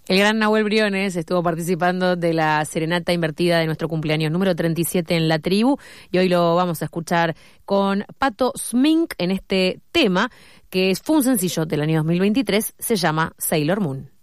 El gran Nahuel Briones estuvo participando de la serenata invertida de nuestro cumpleaños número 37 en La Tribu, y hoy lo vamos a escuchar con Pato Smink en este tema, que fue un sencillo del año 2023, se llama Sailor Moon.